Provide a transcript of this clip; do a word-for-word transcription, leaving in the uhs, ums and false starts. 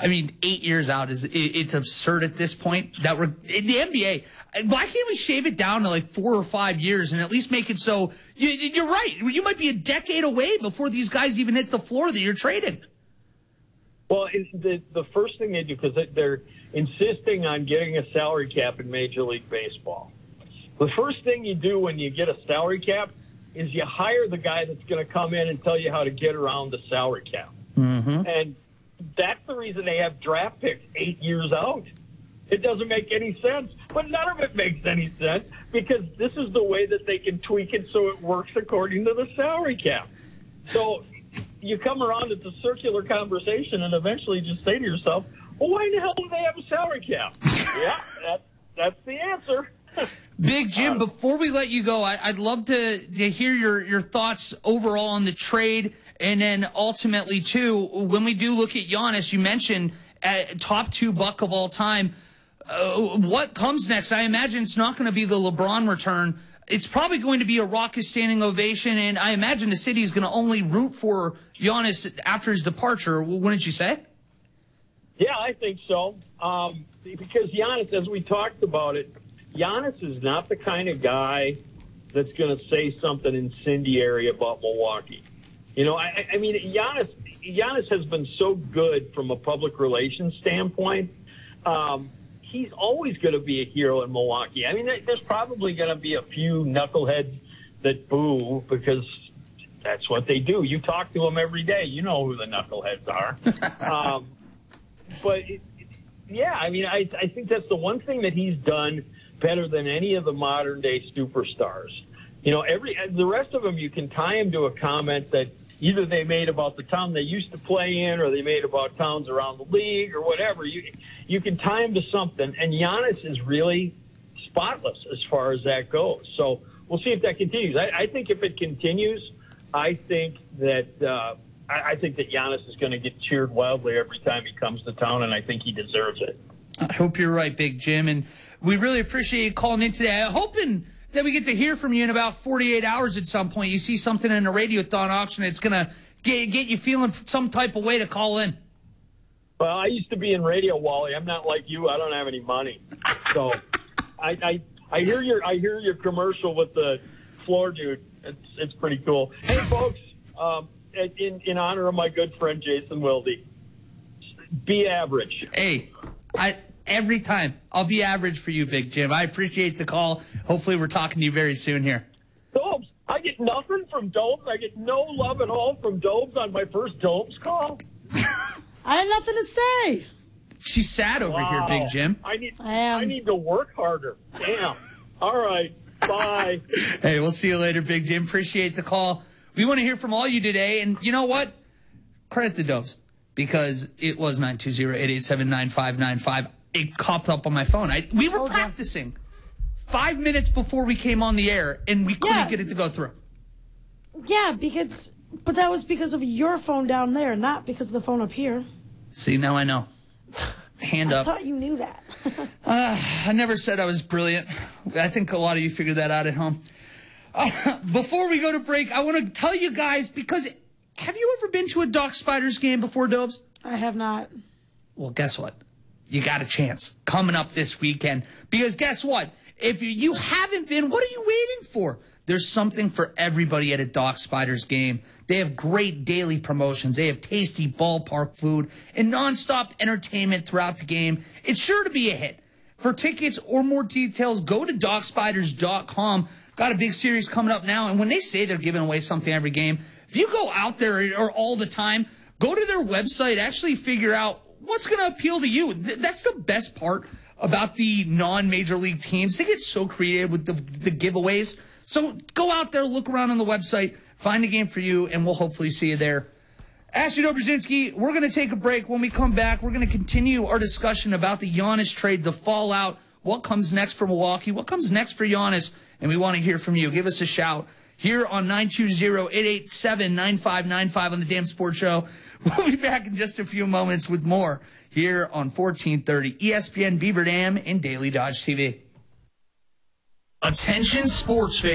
I mean, eight years out is it, it's absurd at this point that we're in the N B A. Why can't we shave it down to like four or five years and at least make it so you, you're right? You might be a decade away before these guys even hit the floor that you're trading. Well, it's the the first thing they do, because they're insisting on getting a salary cap in Major League Baseball. The first thing you do when you get a salary cap is you hire the guy that's going to come in and tell you how to get around the salary cap. Mm-hmm. And that's the reason they have draft picks eight years out. It doesn't make any sense, but none of it makes any sense because this is the way that they can tweak it so it works according to the salary cap. So you come around, it's a circular conversation, and eventually just say to yourself, well, why in the hell do they have a salary cap? Yeah, that, that's the answer. Big Jim, before we let you go, I, I'd love to, to hear your, your thoughts overall on the trade, and then ultimately, too, when we do look at Giannis, you mentioned at top two buck of all time. Uh, what comes next? I imagine it's not going to be the LeBron return. It's probably going to be a raucous standing ovation, and I imagine the city is going to only root for Giannis after his departure. Wouldn't you say? Yeah, I think so. Um, because Giannis, as we talked about it, Giannis is not the kind of guy that's going to say something incendiary about Milwaukee. You know, I, I mean, Giannis, Giannis has been so good from a public relations standpoint. Um, he's always going to be a hero in Milwaukee. I mean, there's probably going to be a few knuckleheads that boo because that's what they do. You talk to them every day. You know who the knuckleheads are. um, but, it, yeah, I mean, I, I think that's the one thing that he's done better than any of the modern-day superstars. You know, every the rest of them, you can tie them to a comment that either they made about the town they used to play in or they made about towns around the league or whatever. You you can tie them to something, and Giannis is really spotless as far as that goes. So we'll see if that continues. I, I think if it continues, I think that uh, I, I think that Giannis is going to get cheered wildly every time he comes to town, and I think he deserves it. I hope you're right, Big Jim, and we really appreciate you calling in today. I'm hoping that we get to hear from you in about forty-eight hours at some point. You see something in a Radiothon auction that's going to get, get you feeling some type of way to call in. Well, I used to be in radio, Wally. I'm not like you. I don't have any money. So I, I I hear your I hear your commercial with the floor dude. It's it's pretty cool. Hey, folks, um, in, in honor of my good friend Jason Wilde, be average. Hey, I... Every time. I'll be average for you, Big Jim. I appreciate the call. Hopefully we're talking to you very soon here. Dobes, I get nothing from Dobes. I get no love at all from Dobes on my first Dobes call. I have nothing to say. She's sad over wow. here, Big Jim. I need, I am. I need to work harder. Damn. All right. Bye. Hey, we'll see you later, Big Jim. Appreciate the call. We want to hear from all you today. And you know what? Credit the Dobes, because it was nine two zero, eight eight seven, nine five nine five. It popped up on my phone. I, we were practicing five minutes before we came on the air, and we couldn't yeah. get it to go through. Yeah, because, but that was because of your phone down there, not because of the phone up here. See, now I know. Hand I up. I thought you knew that. uh, I never said I was brilliant. I think a lot of you figured that out at home. Uh, before we go to break, I want to tell you guys, because have you ever been to a Doc Spiders game before, Dobes? I have not. Well, guess what? You got a chance coming up this weekend. Because guess what? If you, you haven't been, what are you waiting for? There's something for everybody at a Doc Spiders game. They have great daily promotions. They have tasty ballpark food and nonstop entertainment throughout the game. It's sure to be a hit. For tickets or more details, go to doc spiders dot com. Got a big series coming up now. And when they say they're giving away something every game, if you go out there or all the time, go to their website, actually figure out what's going to appeal to you. That's the best part about the non-major league teams. They get so creative with the, the giveaways. So go out there, look around on the website, find a game for you, and we'll hopefully see you there. Ashley Dobrzinski, we're going to take a break. When we come back, we're going to continue our discussion about the Giannis trade, the fallout, what comes next for Milwaukee, what comes next for Giannis, and we want to hear from you. Give us a shout here on nine two zero, eight eight seven, nine five nine five on the Damn Sports Show. We'll be back in just a few moments with more here on fourteen thirty E S P N Beaver Dam and Daily Dodge T V. Attention sports fans.